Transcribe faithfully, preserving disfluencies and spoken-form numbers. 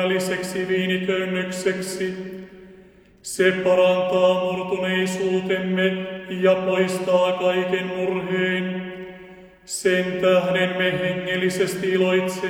lisäksi viiniköynnökseksi. Se parantaa murtuneisuutemme ja poistaa kaiken murheen. Sen tähden me hengellisesti iloitsemme